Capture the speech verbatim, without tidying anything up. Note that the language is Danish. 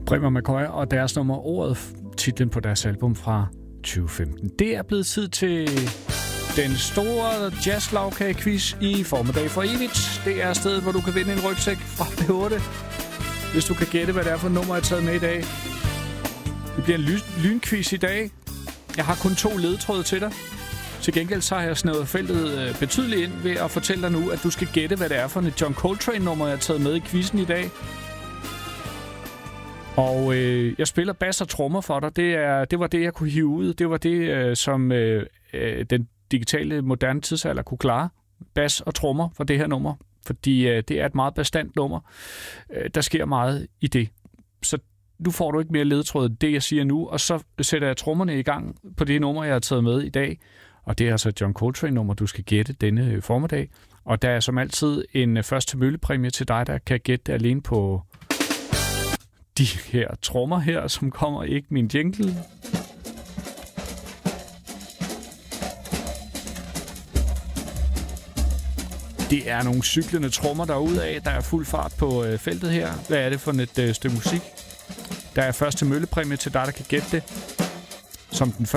Bremer McCoy og deres nummer Ordet, titlen på deres album fra tyve femten. Det er blevet tid til den store jazz-lavkage-quiz i Formiddag for evigt. Det er stedet, hvor du kan vinde en rygsæk fra B otte, hvis du kan gætte, hvad det er for nummer, jeg har taget med i dag. Det bliver en ly- lynquiz i dag. Jeg har kun to ledetråde til dig. Til gengæld så har jeg snævet feltet betydeligt ind ved at fortælle dig nu, at du skal gætte, hvad det er for et John Coltrane-nummer, jeg har taget med i quizzen i dag. Og øh, jeg spiller bass og trommer for dig. Det, er, det var det, jeg kunne hive ud. Det var det, øh, som øh, øh, den digitale moderne tidsalder kunne klare. Bass og trommer for det her nummer. Fordi øh, det er et meget bastant nummer. Øh, der sker meget i det. Så nu får du ikke mere ledetråd end det, jeg siger nu. Og så sætter jeg trommerne i gang på det nummer, jeg har taget med i dag. Og det er altså et John Coltrane-nummer, du skal gætte denne formiddag. Og der er som altid en først til møllepræmie til dig, der kan gætte det alene på de her trommer her, som kommer ikke min jingle. Det er nogle cyklende trommer derude af. Der er fuld fart på øh, feltet her. Hvad er det for et øh, stykke musik? Der er først til møllepræmie til dig, der kan gætte det. Som den